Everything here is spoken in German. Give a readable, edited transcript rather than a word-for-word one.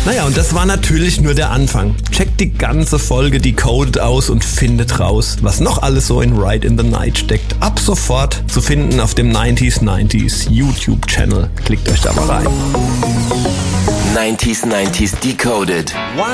Naja, und das war natürlich nur der Anfang. Checkt die ganze Folge Decoded aus und findet raus, was noch alles so in Ride in the Night steckt. Ab sofort zu finden auf dem 90s YouTube-Channel. Klickt euch da mal rein. 90s Decoded.